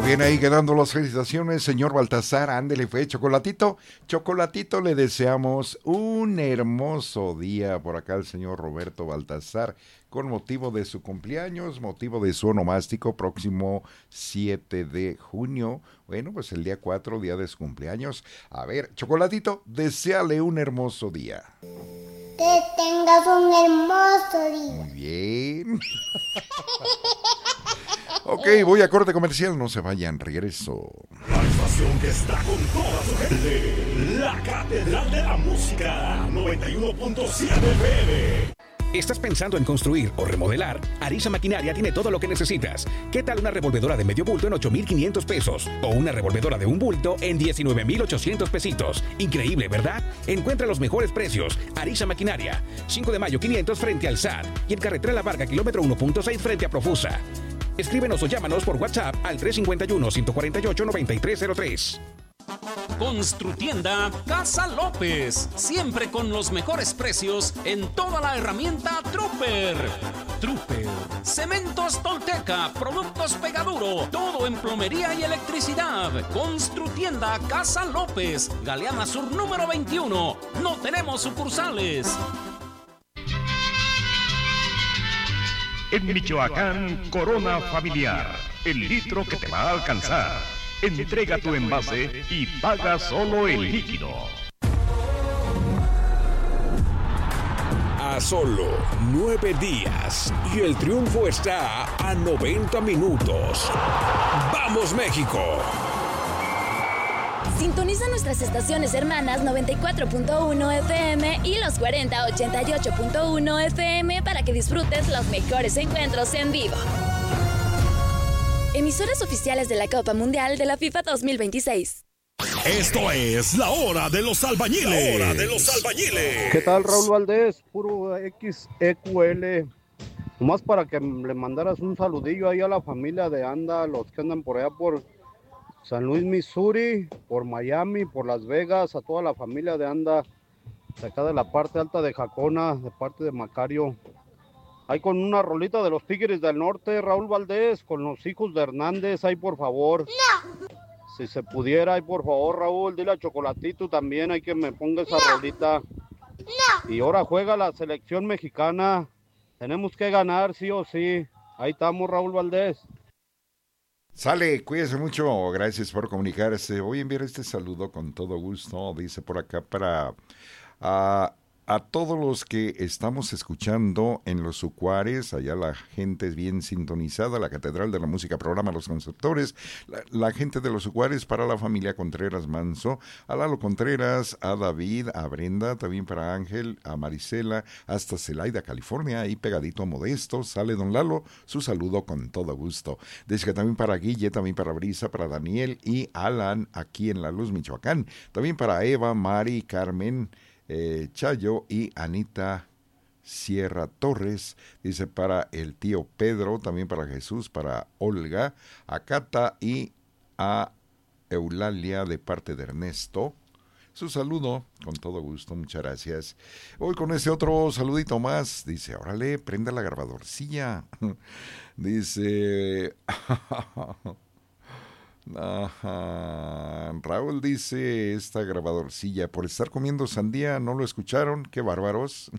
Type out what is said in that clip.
Bien, ahí quedando las felicitaciones, señor Baltasar, ándele, fue Chocolatito. Chocolatito, le deseamos un hermoso día por acá al señor Roberto Baltasar, con motivo de su cumpleaños, motivo de su onomástico, próximo 7 de junio. Bueno, pues el día 4, día de su cumpleaños. A ver, Chocolatito, deséale un hermoso día. Que tengas un hermoso día. Muy bien. Ok, voy a corte comercial, no se vayan, regreso. La estación que está con toda su gente, la Catedral de la Música, 91.7 FM. ¿Estás pensando en construir o remodelar? Arisa Maquinaria tiene todo lo que necesitas. ¿Qué tal una revolvedora de medio bulto en 8,500 pesos? O una revolvedora de un bulto en 19,800 pesitos. Increíble, ¿verdad? Encuentra los mejores precios. Arisa Maquinaria, 5 de mayo 500 frente al SAT y en carretera La Varga, kilómetro 1.6 frente a Profusa. Escríbenos o llámanos por WhatsApp al 351-148-9303. Construtienda Casa López, siempre con los mejores precios en toda la herramienta Trooper. Trooper, Cementos Tolteca, productos Pegaduro, todo en plomería y electricidad. Construtienda Casa López, Galeana Sur número 21. No tenemos sucursales. En Michoacán, Corona Familiar, el litro que te va a alcanzar. Entrega tu envase y paga solo el líquido. A solo 9 días y el triunfo está a 90 minutos. ¡Vamos, México! Sintoniza nuestras estaciones hermanas 94.1 FM y los 4088.1 FM para que disfrutes los mejores encuentros en vivo. Emisoras oficiales de la Copa Mundial de la FIFA 2026. Esto es la hora de los albañiles. La hora de los albañiles. ¿Qué tal, Raúl Valdés? Puro XEQL. Nomás para que le mandaras un saludillo ahí a la familia de Anda, los que andan por allá por San Luis, Missouri, por Miami, por Las Vegas, a toda la familia de Anda, de acá de la parte alta de Jacona, de parte de Macario. Ahí con una rolita de los Tigres del Norte, Raúl Valdés, con los hijos de Hernández, ahí por favor. No. Si se pudiera, ahí por favor, Raúl, dile a Chocolatito también, hay que me ponga esa rolita. No. Y ahora juega la selección mexicana, tenemos que ganar sí o sí. Ahí estamos, Raúl Valdés. Sale, cuídese mucho, gracias por comunicarse. Voy a enviar este saludo con todo gusto, dice por acá, para a todos los que estamos escuchando en los Ucuares, allá la gente es bien sintonizada, la Catedral de la Música programa Los Conceptores, la gente de los Ucuares, para la familia Contreras Manso, a Lalo Contreras, a David, a Brenda, también para Ángel, a Marisela, hasta Celaya, California, ahí pegadito a Modesto, sale don Lalo, su saludo con todo gusto. Dice que también para Guille, también para Brisa, para Daniel y Alan, aquí en La Luz, Michoacán, también para Eva, Mari, Carmen, Chayo y Anita Sierra Torres, dice para el tío Pedro, también para Jesús, para Olga, a Cata y a Eulalia de parte de Ernesto. Su saludo, con todo gusto, muchas gracias. Voy con ese otro saludito más, dice, órale, prenda la grabadorcilla. Dice... Ajá. Raúl dice, esta grabadorcilla, por estar comiendo sandía, ¿no lo escucharon? Qué bárbaros.